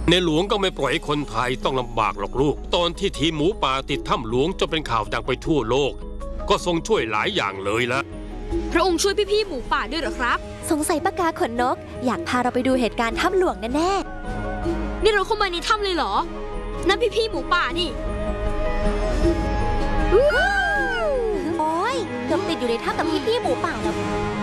ในหลวงก็ไม่ปล่อยให้คนไทยต้องลำบากหรอกลูกตอนที่ทีมหมูป่าติดถ้ำหลวงจนเป็นข่าวดังไปทั่วโลกก็ทรงช่วยหลายอย่างเลยละพระองค์ช่วยพี่ๆหมูป่าด้วยเหรอครับสงสัยปากกาขนนกอยากพาเราไปดูเหตุการณ์ถ้ำหลวงแน่ๆนี่เราเข้ามาในถ้ำเลยเหรอนั่นพี่ๆหมูป่านี่โอ้ยเกือบติดอยู่ในถ้ำกับพี่ๆหมูป่าแล้ว